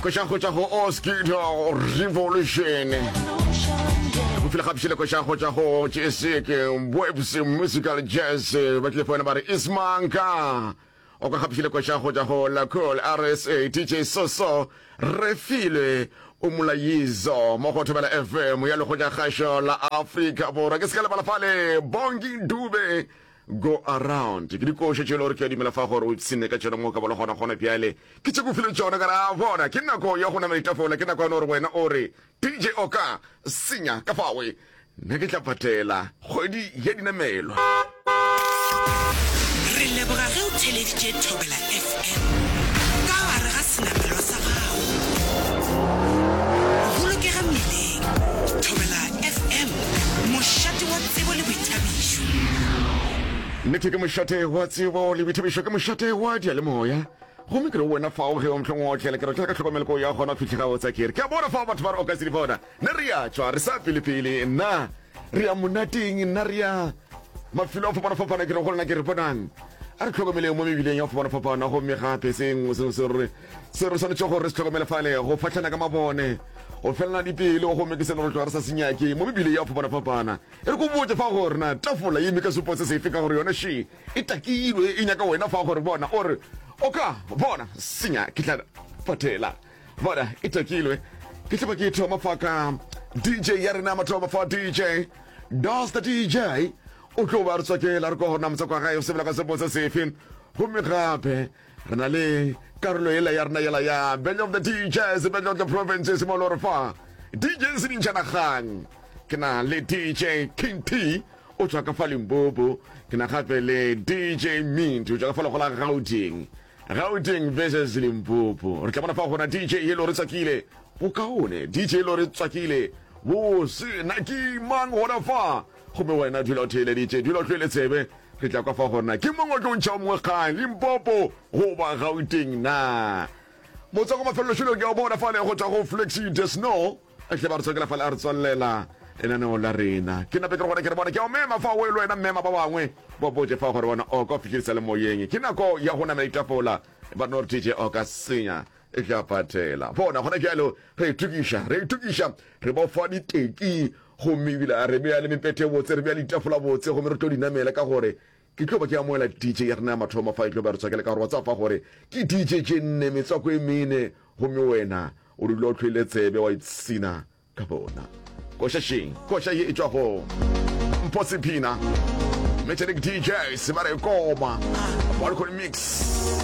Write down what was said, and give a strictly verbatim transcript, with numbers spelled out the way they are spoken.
Koša go tša go Oskido Revolution go file gapšile koša go tša go Jessic Webs Musical Jazz ba tle fona ba re Ismanka o ka gapšile koša go tša go La Cool R S A D J Soso Refile o molayizo mo go thobela F M ya le go ja kgasho la Africa Borwa ke se ka le bala fale Bongi Dube go around ke di ko she tshelo re ke di mela fa gore o tsine ka tshelo mo ka bola gona gona piale ke tse go file tsona ka ra bona ke nna go ya gona me tafola ke nna go no re wena o re D J Oka sinya ka fawe ne ke tla patela kgwedi ya dinamelo re leboga ge o theleditše Thobela F M ka gare ga senamelo sa gago bolokega mmileng Thobela F M mošate wa tsebo le boithabišo neke ke mošate wa tsebo le boithabišo ke mošate wa dialemoya gomme ke re wena fao ge o mtlhong o tlhele ke re ka tlhokomele ko ya gona fitlhega o tsa kere ke a bona fao batho ba re o ka se di bona ne re ya tswa re sa pelepele nna re ya monateng nna re ya mafelo a fapana-fapana ke re go lena ke re bonang a re tlhokomeleng mo mebileng ya go fapana-fapana gomme gape sengwe se re tshwanetse gore re se tlhokomele fale go fatlhana ka mabone go felela dipele go gomme ke se le go tloga re sa senyake mo mebileng ya fapana-fapana e re ko botse fa gore na tafola eme ka supo se sefe ka gore yone she e takilwe e nyaka wena fa gore bona ore oka bona senya ke tla patela bona e takilwe ke tla ba ke thoma fa ka D J ya rena mathoba fa D J Does the D J o tlo ba re tsakela re go gona mtsako ga yo se bela ka se botse sefe gomme gape re na le karolo ela ya rena yela ya Band of the D Js Band of the Provinces mo lore fa D Js di ntšana gang ke na le D J King T o tswa ka fa Limpopo ke na gape le D J Mint o tswa ka fa go la Gauteng Gauteng versus Limpopo re tla bona fa gona D J yelo re tsakile o kaone D J lo re tsakile wo se na ki mang hona fa go be wena dilo thele D J dilo tlele tsebe ke tla kwa fa gona ke mongwe tlo ntšha mo kgang Limpopo go ba Gauteng na motsa go mafelo shilo ke o bona fa le go tsa go Flexi the Snow a tle ba re tsokela fa le a re tswalela ena no la rena ke na pe ke gona ke re bona ke o mema fa o elwe na mema ba bangwe bo botse fa gore bona o ka fitlhisa le moyeng ke nako ya gona me itafola ba no D J o ka senya e tla patela bona gona ke alo re tukisha re tukisha re bo fa diteki go mebila re be le mepete botse re be le itafola botse go me re tlo dinamela ka gore ke tlo ba ke amoela D J ya rena mathoma fa e tlo ba re tsakela ka gore wa tsa fa gore ke D J je nne metsako e mene go me wena o di lo tlhile tsebe wa itsina ka bona koša sheng koša ye e tswa go Mposi Pina Metallic D J se ba re koma ba re go mix